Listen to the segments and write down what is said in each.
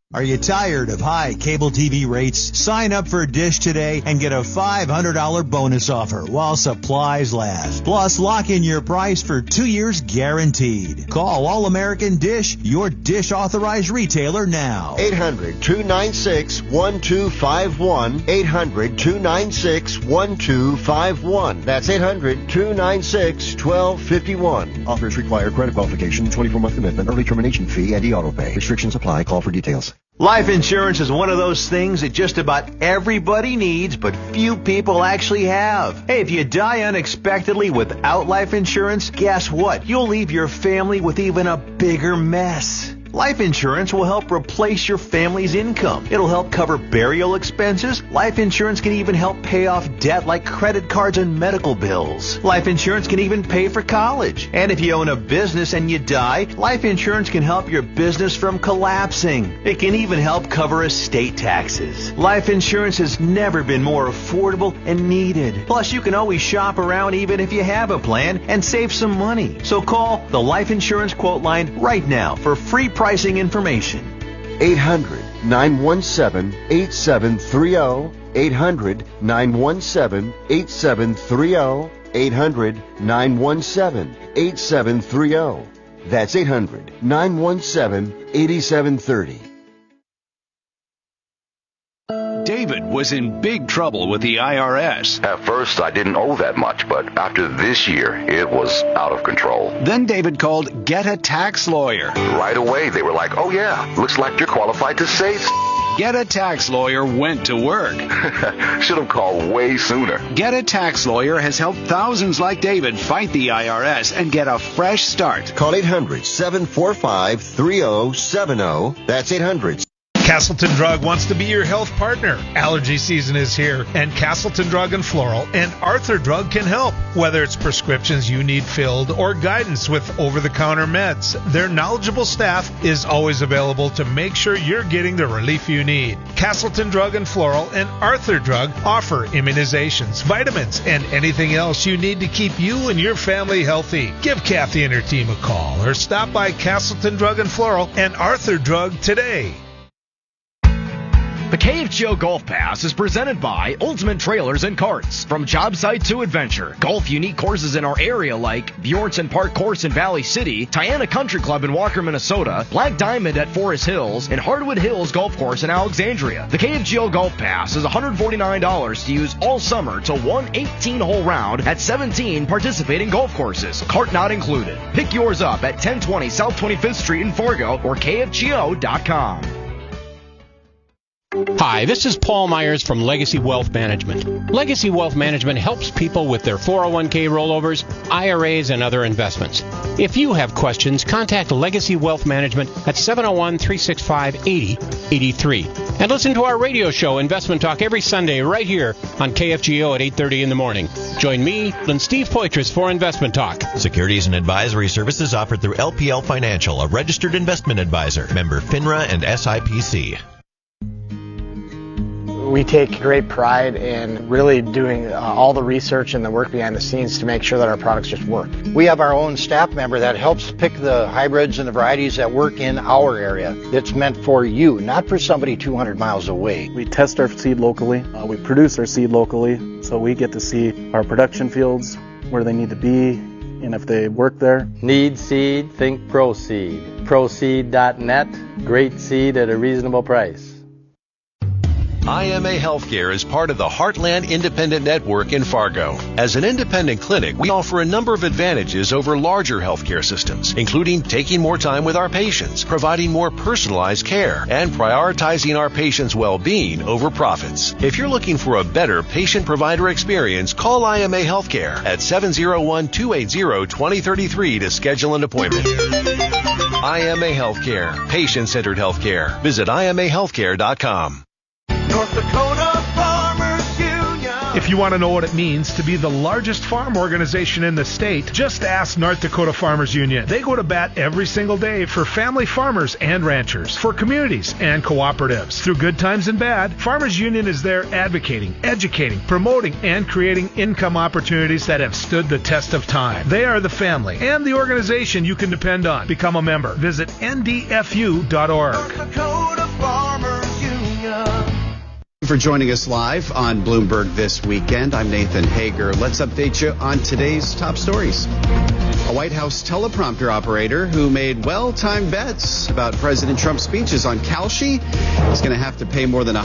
Are you tired of high cable TV rates? Sign up for Dish today and get a $500 bonus offer while supplies last. Plus, lock in your price for 2 years guaranteed. Call All American Dish, your Dish authorized retailer now. 800-296-1251. 800-296-1251. That's 800-296-1251. Offers require credit qualification, 24-month commitment, early termination fee, and auto pay. Restrictions apply. Call for details. Life insurance is one of those things that just about everybody needs, but few people actually have. Hey, if you die unexpectedly without life insurance, guess what? You'll leave your family with even a bigger mess. Life insurance will help replace your family's income. It'll help cover burial expenses. Life insurance can even help pay off debt like credit cards and medical bills. Life insurance can even pay for college. And if you own a business and you die, life insurance can help your business from collapsing. It can even help cover estate taxes. Life insurance has never been more affordable and needed. Plus, you can always shop around even if you have a plan and save some money. So call the Life Insurance Quote Line right now for free pricing information. 800-917-8730. 800-917-8730. 800-917-8730. That's 800-917-8730. David was in big trouble with the IRS. At first, I didn't owe that much, but after this year, it was out of control. Then David called Get a Tax Lawyer. Right away, they were like, oh yeah, looks like you're qualified to save. Get a Tax Lawyer went to work. Should have called way sooner. Get a Tax Lawyer has helped thousands like David fight the IRS and get a fresh start. Call 800-745-3070. That's 800. Castleton Drug wants to be your health partner. Allergy season is here, and Castleton Drug and Floral and Arthur Drug can help. Whether it's prescriptions you need filled or guidance with over-the-counter meds, their knowledgeable staff is always available to make sure you're getting the relief you need. Castleton Drug and Floral and Arthur Drug offer immunizations, vitamins, and anything else you need to keep you and your family healthy. Give Kathy and her team a call or stop by Castleton Drug and Floral and Arthur Drug today. The KFGO Golf Pass is presented by Ultimate Trailers and Carts. From job site to adventure, golf unique courses in our area like Bjornson Park Course in Valley City, Tiana Country Club in Walker, Minnesota, Black Diamond at Forest Hills, and Hardwood Hills Golf Course in Alexandria. The KFGO Golf Pass is $149 to use all summer to one 18-hole round at 17 participating golf courses. Cart not included. Pick yours up at 1020 South 25th Street in Fargo or KFGO.com. Hi, this is Paul Myers from Legacy Wealth Management. Legacy Wealth Management helps people with their 401k rollovers, IRAs, and other investments. If you have questions, contact Legacy Wealth Management at 701-365-8083. And listen to our radio show, Investment Talk, every Sunday right here on KFGO at 8:30 in the morning. Join me and Steve Poitras for Investment Talk. Securities and advisory services offered through LPL Financial, a registered investment advisor. Member FINRA and SIPC. We take great pride in really doing all the research and the work behind the scenes to make sure that our products just work. We have our own staff member that helps pick the hybrids and the varieties that work in our area. It's meant for you, not for somebody 200 miles away. We test our seed locally. We produce our seed locally, so we get to see our production fields, where they need to be, and if they work there. Need seed? Think ProSeed. ProSeed.net. Great seed at a reasonable price. IMA Healthcare is part of the Heartland Independent Network in Fargo. As an independent clinic, we offer a number of advantages over larger healthcare systems, including taking more time with our patients, providing more personalized care, and prioritizing our patients' well-being over profits. If you're looking for a better patient-provider experience, call IMA Healthcare at 701-280-2033 to schedule an appointment. IMA Healthcare, patient-centered healthcare. Visit IMAHealthcare.com. North Dakota Farmers Union. If you want to know what it means to be the largest farm organization in the state, just ask North Dakota Farmers Union. They go to bat every single day for family farmers and ranchers, for communities and cooperatives. Through good times and bad, Farmers Union is there advocating, educating, promoting, and creating income opportunities that have stood the test of time. They are the family and the organization you can depend on. Become a member. Visit ndfu.org. North Dakota Farmers for joining us live on Bloomberg This Weekend. I'm Nathan Hager. Let's update you on today's top stories. A White House teleprompter operator who made well-timed bets about President Trump's speeches on Kalshi is going to have to pay more than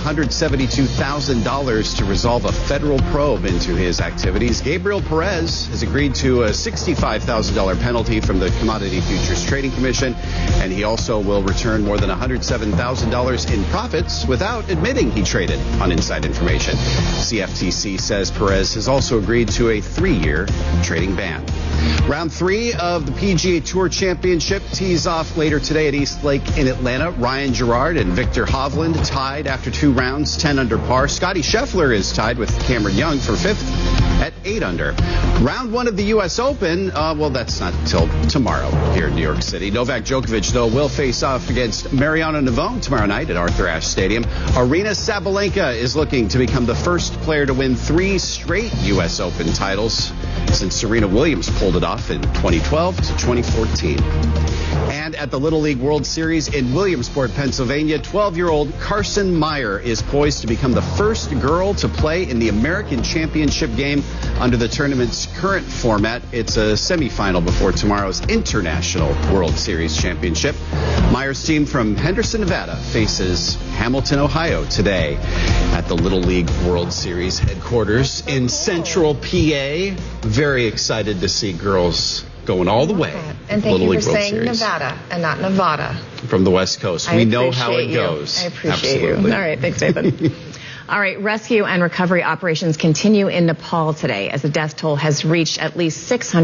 $172,000 to resolve a federal probe into his activities. Gabriel Perez has agreed to a $65,000 penalty from the Commodity Futures Trading Commission, and he also will return more than $107,000 in profits without admitting he traded on inside information. CFTC says Perez has also agreed to a 3-year trading ban. Round 3 of the PGA Tour Championship tees off later today at East Lake in Atlanta. Ryan Gerard and Victor Hovland tied after 2 rounds, 10 under par. Scotty Scheffler is tied with Cameron Young for 5th at 8 under. Round 1 of the U.S. Open, that's not till tomorrow here in New York City. Novak Djokovic, though, will face off against Mariano Navone tomorrow night at Arthur Ashe Stadium. Aryna Sabalenka is looking to become the first player to win 3 straight U.S. Open titles since Serena Williams pulled it off in 2012 to 2014. And at the Little League World Series in Williamsport, Pennsylvania, 12-year-old Carson Meyer is poised to become the first girl to play in the American Championship game under the tournament's current format. It's a semifinal before tomorrow's International World Series Championship. Meyer's team from Henderson, Nevada, faces Hamilton, Ohio today at the Little League World Series headquarters in Central PA. Very excited to see girls going all the way. And thank you for saying Nevada and not Nevada. From the West Coast. We know how it goes. I appreciate you. All right. Thanks, David. All right, rescue and recovery operations continue in Nepal today as the death toll has reached at least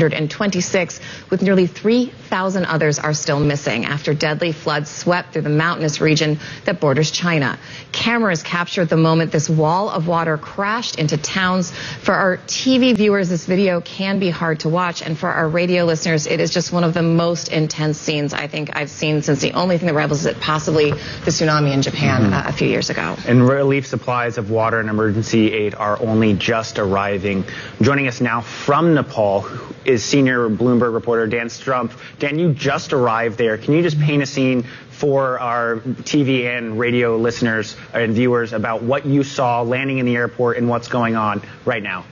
626, with nearly 3,000 others are still missing after deadly floods swept through the mountainous region that borders China. Cameras captured the moment this wall of water crashed into towns. For our TV viewers, this video can be hard to watch, and for our radio listeners, it is just one of the most intense scenes I think I've seen since the only thing that rivals it, possibly the tsunami in Japan a few years ago. And relief supplies of water and emergency aid are only just arriving. Joining us now from Nepal is senior Bloomberg reporter Dan Strumpf. Dan, you just arrived there. Can you just paint a scene for our TV and radio listeners and viewers about what you saw landing in the airport and what's going on right now?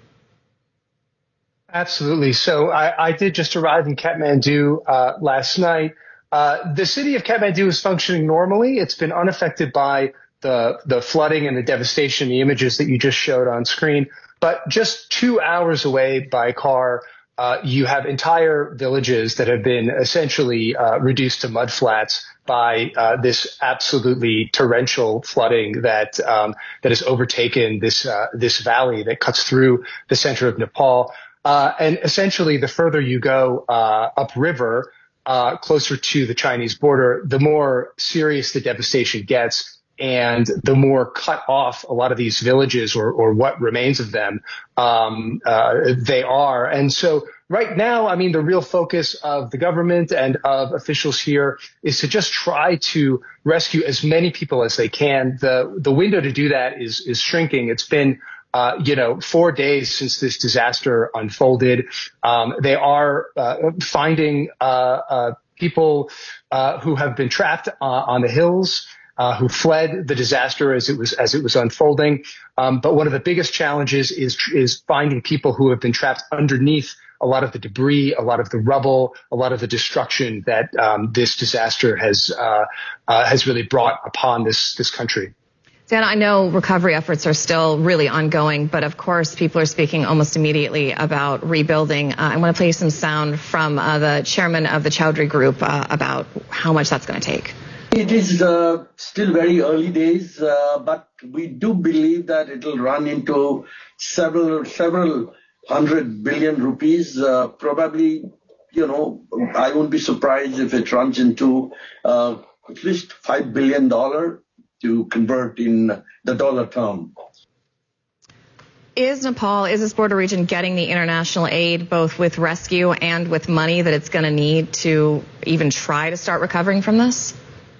Absolutely. So I did just arrive in Kathmandu last night. The city of Kathmandu is functioning normally. It's been unaffected by the flooding and the devastation, the images that you just showed on screen. But just 2 hours away by car, you have entire villages that have been essentially reduced to mudflats by this absolutely torrential flooding that has overtaken this valley that cuts through the center of Nepal. And essentially, the further you go upriver, closer to the Chinese border, the more serious the devastation gets. And the more cut off a lot of these villages or what remains of them, they are. And so right now, I mean, the real focus of the government and of officials here is to just try to rescue as many people as they can. The window to do that is shrinking. It's been 4 days since this disaster unfolded. They are finding people who have been trapped on the hills, who fled the disaster as it was unfolding. But one of the biggest challenges is finding people who have been trapped underneath a lot of the debris, a lot of the rubble, a lot of the destruction that this disaster has really brought upon this country. Dan, I know recovery efforts are still really ongoing, but of course people are speaking almost immediately about rebuilding. I want to play you some sound from the chairman of the Chowdhury Group about how much that's going to take. It is still very early days, but we do believe that it will run into several hundred billion rupees. Probably, I won't be surprised if it runs into at least $5 billion to convert in the dollar term. Is this border region getting the international aid, both with rescue and with money that it's going to need to even try to start recovering from this?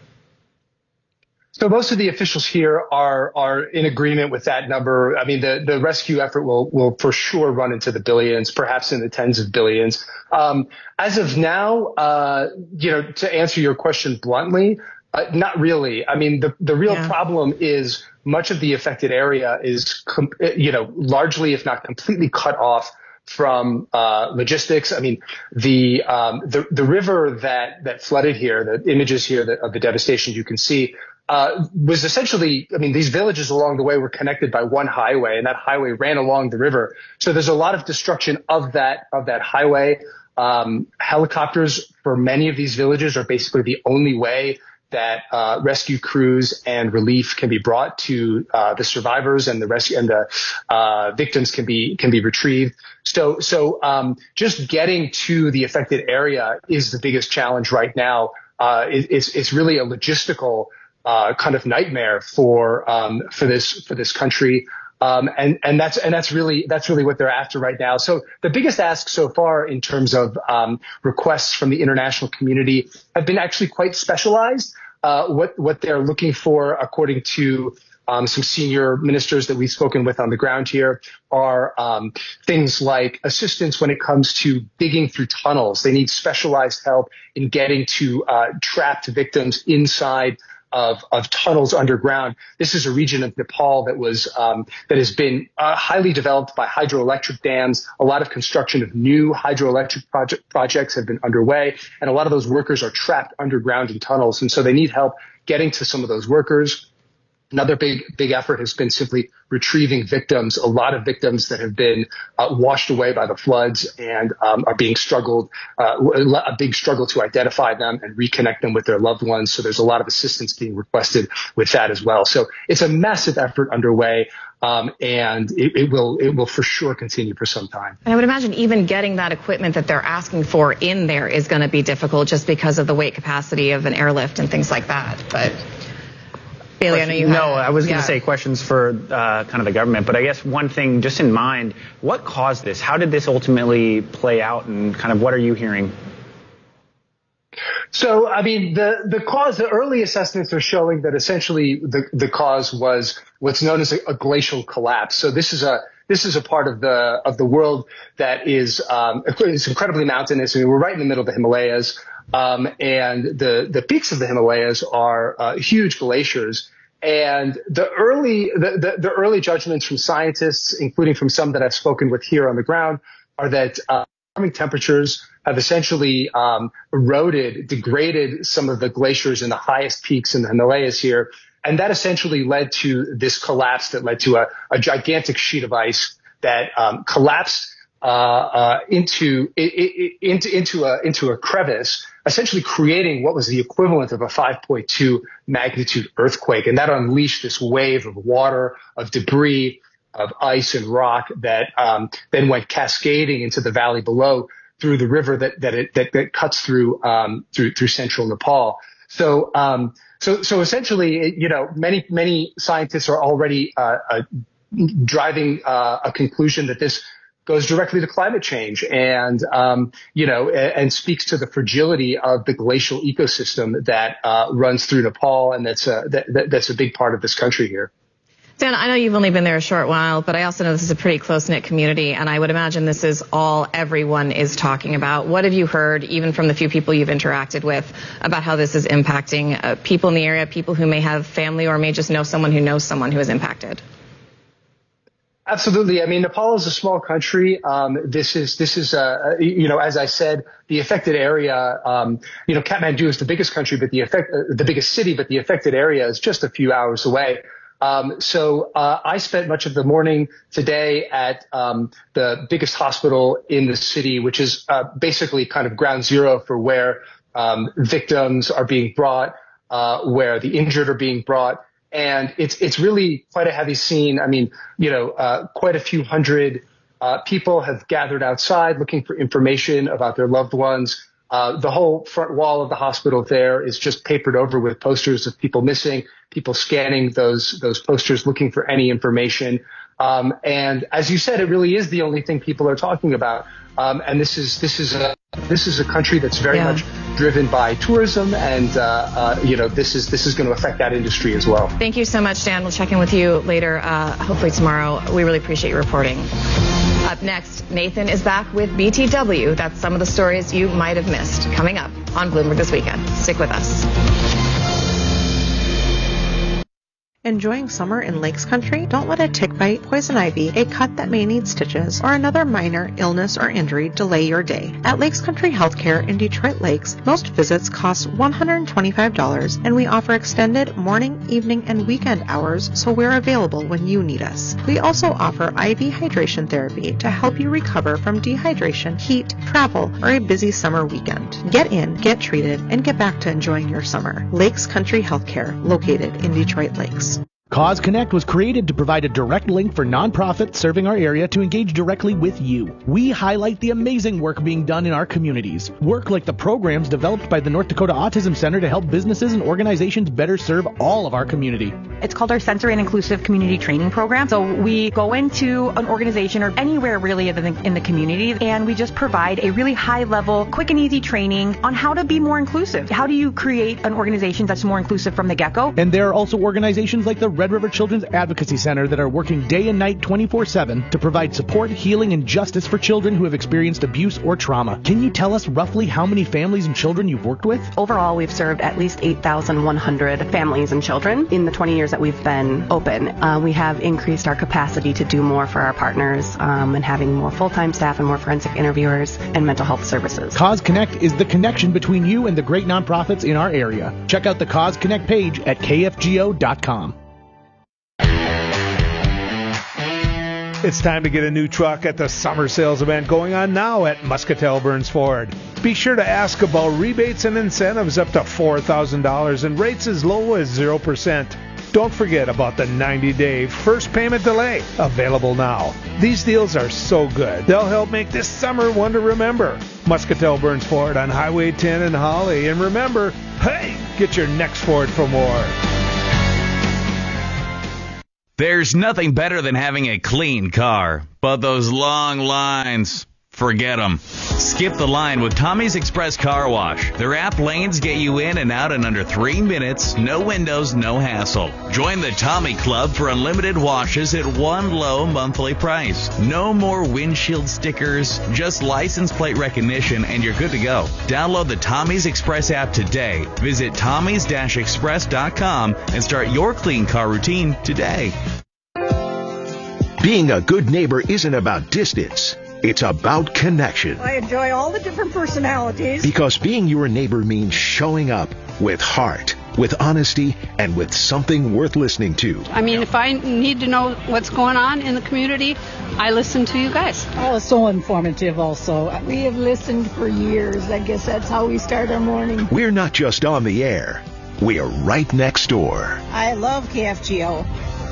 So most of the officials here are in agreement with that number. I mean, the rescue effort will for sure run into the billions, perhaps in the tens of billions. As of now, to answer your question bluntly, Not really. I mean, the real problem is much of the affected area is, largely, if not completely cut off from logistics. I mean, the river that flooded here, the images here of the devastation you can see, was essentially, I mean, these villages along the way were connected by one highway, and that highway ran along the river. So there's a lot of destruction of that highway. Helicopters for many of these villages are basically the only way that rescue crews and relief can be brought to the survivors, and the victims can be retrieved. So just getting to the affected area is the biggest challenge right now. It's really a logistical kind of nightmare for this country. And that's really what they're after right now. So the biggest ask so far in terms of requests from the international community have been actually quite specialized. What they're looking for, according to some senior ministers that we've spoken with on the ground here, are things like assistance when it comes to digging through tunnels. They need specialized help in getting to trapped victims inside of tunnels underground. This is a region of Nepal that has been highly developed by hydroelectric dams. A lot of construction of new hydroelectric projects have been underway, and a lot of those workers are trapped underground in tunnels, and so they need help getting to some of those workers. Another big effort has been simply retrieving victims. A lot of victims that have been washed away by the floods and are being a big struggle to identify them and reconnect them with their loved ones. So there's a lot of assistance being requested with that as well. So it's a massive effort underway, and it will for sure continue for some time. And I would imagine even getting that equipment that they're asking for in there is going to be difficult just because of the weight capacity of an airlift and things like that. But Bailey, I know you have. No, I was going to say questions for kind of the government, but I guess one thing just in mind, what caused this? How did this ultimately play out, and kind of what are you hearing? So, I mean, the cause, the early assessments are showing that essentially the cause was what's known as a glacial collapse. So this is a part of the world that is incredibly mountainous. I mean, we're right in the middle of the Himalayas. And the peaks of the Himalayas are huge glaciers. And the early judgments from scientists, including from some that I've spoken with here on the ground, are that warming temperatures have essentially degraded some of the glaciers in the highest peaks in the Himalayas here. And that essentially led to this collapse that led to a gigantic sheet of ice that collapsed into a crevice, essentially creating what was the equivalent of a 5.2 magnitude earthquake. And that unleashed this wave of water, of debris, of ice and rock that then went cascading into the valley below through the river that cuts through central Nepal. So essentially, many scientists are already driving a conclusion that this goes directly to climate change and speaks to the fragility of the glacial ecosystem that runs through Nepal, and that's a big part of this country here. Dan, I know you've only been there a short while, but I also know this is a pretty close-knit community, and I would imagine this is all everyone is talking about. What have you heard, even from the few people you've interacted with, about how this is impacting people in the area, people who may have family or may just know someone who knows someone who is impacted? Absolutely. I mean, Nepal is a small country. This is as I said, the affected area, Kathmandu is the biggest country, but the biggest city, but the affected area is just a few hours away. So I spent much of the morning today at the biggest hospital in the city, which is basically kind of ground zero for where victims are being brought, where the injured are being brought. And it's really quite a heavy scene. I mean, quite a few hundred people have gathered outside looking for information about their loved ones. The whole front wall of the hospital there is just papered over with posters of people missing, people scanning those posters looking for any information. And as you said, it really is the only thing people are talking about. And this is a country that's very much driven by tourism, and this is going to affect that industry as well. Thank you so much, Dan. We'll check in with you later, hopefully tomorrow. We really appreciate your reporting. Up next, Nathan is back with BTW. That's some of the stories you might have missed coming up on Bloomberg This Weekend. Stick with us. Enjoying summer in Lakes Country? Don't let a tick bite, poison ivy, a cut that may need stitches, or another minor illness or injury delay your day. At Lakes Country Healthcare in Detroit Lakes, most visits cost $125, and we offer extended morning, evening, and weekend hours, so we're available when you need us. We also offer IV hydration therapy to help you recover from dehydration, heat, travel, or a busy summer weekend. Get in, get treated, and get back to enjoying your summer. Lakes Country Healthcare, located in Detroit Lakes. Cause Connect was created to provide a direct link for nonprofits serving our area to engage directly with you. We highlight the amazing work being done in our communities. Work like the programs developed by the North Dakota Autism Center to help businesses and organizations better serve all of our community. It's called our Sensory and Inclusive Community Training Program. So we go into an organization or anywhere really in the community, and we just provide a really high level, quick and easy training on how to be more inclusive. How do you create an organization that's more inclusive from the get-go? And there are also organizations like the Red River Children's Advocacy Center that are working day and night 24/7 to provide support, healing, and justice for children who have experienced abuse or trauma. Can you tell us roughly how many families and children you've worked with? Overall, we've served at least 8,100 families and children in the 20 years that we've been open. We have increased our capacity to do more for our partners and having more full-time staff and more forensic interviewers and mental health services. Cause Connect is the connection between you and the great nonprofits in our area. Check out the Cause Connect page at kfgo.com. It's time to get a new truck at the summer sales event going on now at Muscatel Burns Ford. Be sure to ask about rebates and incentives up to $4,000 and rates as low as 0%. Don't forget about the 90-day first payment delay, available now. These deals are so good, they'll help make this summer one to remember. Muscatel Burns Ford on Highway 10 in Holly. And remember, hey, get your next Ford for more. There's nothing better than having a clean car, but those long lines, forget them. Skip the line with Tommy's Express Car Wash. Their app lanes get you in and out in under 3 minutes, no windows, no hassle. Join the Tommy Club for unlimited washes at one low monthly price. No more windshield stickers, just license plate recognition, and you're good to go. Download the Tommy's Express app today. Visit tommys-express.com and start your clean car routine today. Being a good neighbor isn't about distance. It's about connection. I enjoy all the different personalities. Because being your neighbor means showing up with heart, with honesty, and with something worth listening to. I mean, if I need to know what's going on in the community, I listen to you guys. Oh, it's so informative also. We have listened for years. I guess that's how we start our morning. We're not just on the air. We are right next door. I love KFGO.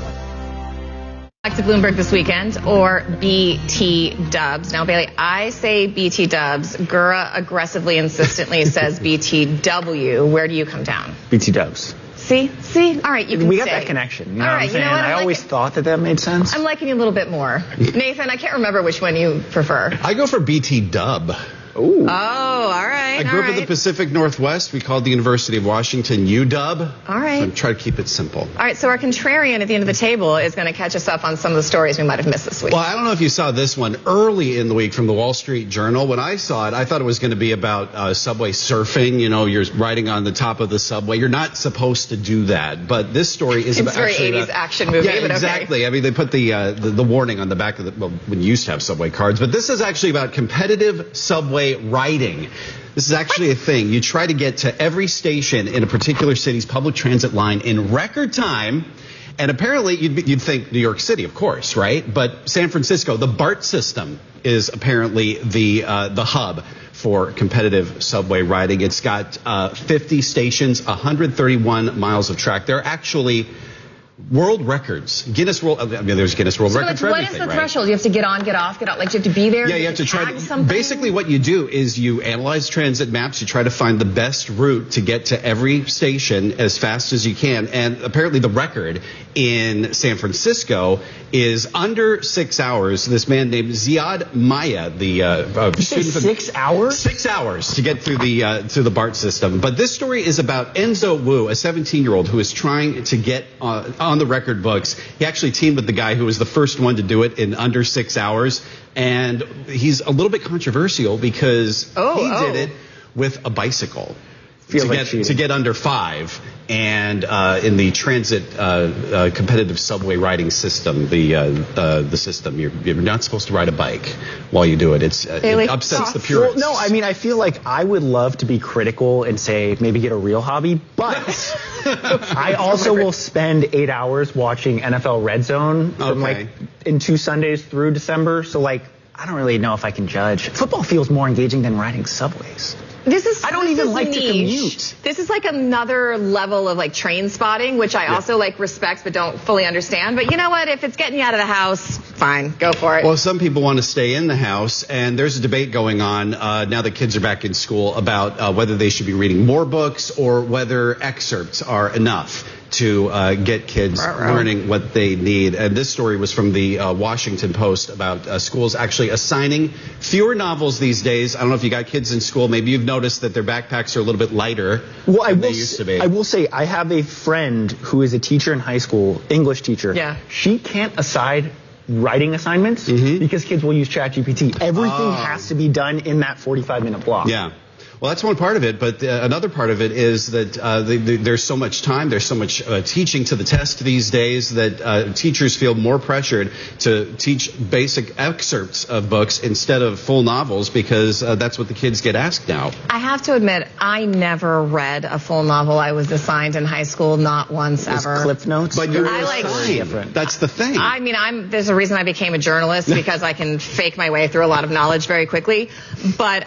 Back to Bloomberg this weekend, or BT Dubs. Now, Bailey, I say BT Dubs. Gura aggressively, insistently says BTW. Where do you come down? BT Dubs. See? All right, you can We stay. got that connection. You know All what right, I'm saying? you know what? I always thought that made sense. I'm liking you a little bit more. Nathan, I can't remember which one you prefer. I go for BT Dub. Ooh. Oh, all right. I grew up in the Pacific Northwest. We called the University of Washington UW. All right. So I'm trying to keep it simple. All right, so our contrarian at the end of the table is going to catch us up on some of the stories we might have missed this week. Well, I don't know if you saw this one early in the week from the Wall Street Journal. When I saw it, I thought it was going to be about subway surfing. You know, you're riding on the top of the subway. You're not supposed to do that. But this story is it's very 80s action movie. Yeah, but exactly. Okay. I mean, they put the warning on the back of when you used to have subway cards. But this is actually about competitive subway riding. This is actually a thing. You try to get to every station in a particular city's public transit line in record time. And apparently, you'd think New York City, of course, right? But San Francisco, the BART system is apparently the hub for competitive subway riding. It's got 50 stations, 131 miles of track. They're actually world records. There's Guinness World Record for everything, what is the threshold? You have to get on, get off, get out. Like, do you have to be there? Yeah, you have to try to. Basically, what you do is you analyze transit maps. You try to find the best route to get to every station as fast as you can. And apparently, the record in San Francisco is under 6 hours. This man named Ziad Maya, the student. 6 hours? 6 hours to get through the BART system. But this story is about Enzo Wu, a 17-year-old who is trying to get on the record books. He actually teamed with the guy who was the first one to do it in under 6 hours. And he's a little bit controversial because he did it with a bicycle. to get under 5. And in the transit competitive subway riding system, the system, you're not supposed to ride a bike while you do it. It upsets the purists. Well, no, I mean, I feel like I would love to be critical and say maybe get a real hobby, but I also will spend 8 hours watching NFL Red Zone from in 2 Sundays through December. So I don't really know if I can judge. Football feels more engaging than riding subways. I don't even like to commute. This is like another level of train spotting, which I also respect but don't fully understand. But you know what? If it's getting you out of the house, fine, go for it. Well, some people want to stay in the house, and there's a debate going on now that kids are back in school about whether they should be reading more books or whether excerpts are enough to get kids learning what they need. And this story was from the Washington Post about schools actually assigning fewer novels these days. I don't know if you got kids in school. Maybe you've noticed that their backpacks are a little bit lighter than they used to be. I will say I have a friend who is a teacher in high school, English teacher. Yeah. She can't assign writing assignments because kids will use ChatGPT. Everything has to be done in that 45-minute block. Yeah. Well, that's one part of it, but another part of it is that there's so much time, there's so much teaching to the test these days that teachers feel more pressured to teach basic excerpts of books instead of full novels because that's what the kids get asked now. I have to admit, I never read a full novel I was assigned in high school, not once ever. Cliff Notes? But you're different. That's the thing. I mean, there's a reason I became a journalist because I can fake my way through a lot of knowledge very quickly. But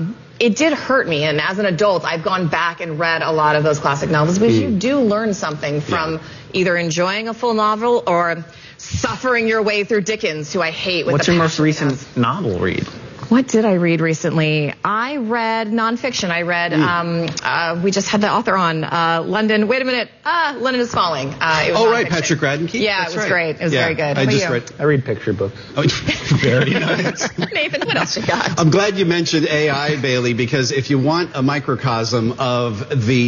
it did hurt me, and as an adult, I've gone back and read a lot of those classic novels because you do learn something from either enjoying a full novel or suffering your way through Dickens, who I hate. What's your most recent novel read? What did I read recently? I read nonfiction. I read, we just had the author on, London. Wait a minute. London is Falling. It was right. Patrick Radden-Keefe? Yeah, it was great. It was very good. I read picture books. Very nice. Nathan, what else you got? I'm glad you mentioned AI, Bailey, because if you want a microcosm of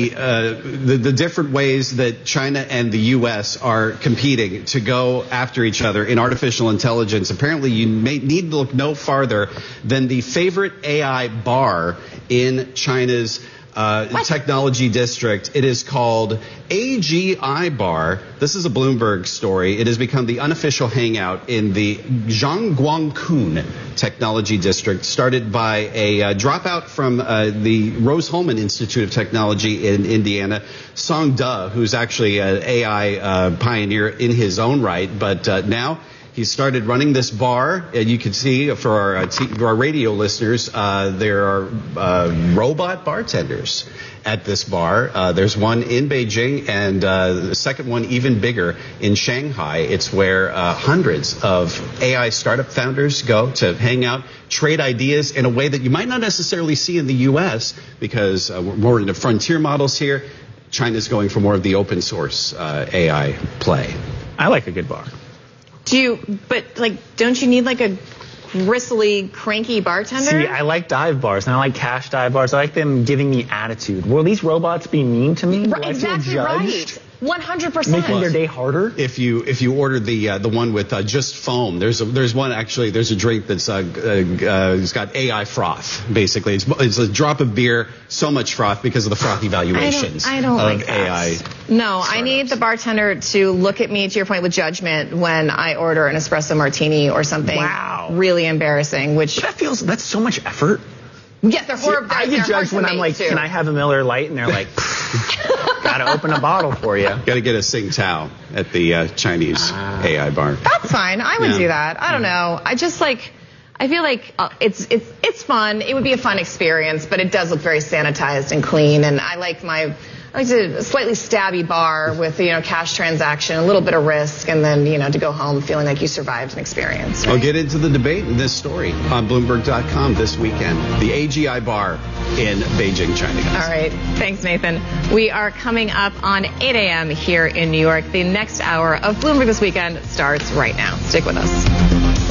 the different ways that China and the U.S. are competing to go after each other in artificial intelligence, apparently you may need to look no farther than the favorite AI bar in China's technology district. It is called AGI Bar. This is a Bloomberg story. It has become the unofficial hangout in the Zhangguancun technology district, started by a dropout from the Rose-Hulman Institute of Technology in Indiana, Song De, who's actually an AI pioneer in his own right, but now he started running this bar, and you can see for our radio listeners, there are robot bartenders at this bar. There's one in Beijing, and the second one even bigger in Shanghai. It's where hundreds of AI startup founders go to hang out, trade ideas in a way that you might not necessarily see in the U.S. because we're more into frontier models here. China's going for more of the open source AI play. I like a good bar. Don't you need a bristly, cranky bartender? See, I like dive bars, and I like cash dive bars. I like them giving me attitude. Will these robots be mean to me? Will exactly I feel judged? Right. 100%. Making their day harder? If you order the one with just foam, there's a drink that's it's got AI froth. Basically, it's a drop of beer, so much froth because of the frothy valuations I don't of like that. AI. No, I need the bartender to look at me, to your point, with judgment when I order an espresso martini or something really embarrassing. That's so much effort. Yes, they're horrible. I get judged when I'm like, can I have a Miller Lite? And they're like, gotta open a bottle for you. Gotta get a Tsingtao at the Chinese AI bar. That's fine. I would do that. I don't know. I feel like it's fun. It would be a fun experience, but it does look very sanitized and clean. And I like a slightly stabby bar with cash transaction, a little bit of risk, and then to go home feeling like you survived an experience. Right? I'll get into the debate in this story on Bloomberg.com this weekend. The AGI bar in Beijing, China. All right. Thanks, Nathan. We are coming up on 8 a.m. here in New York. The next hour of Bloomberg This Weekend starts right now. Stick with us.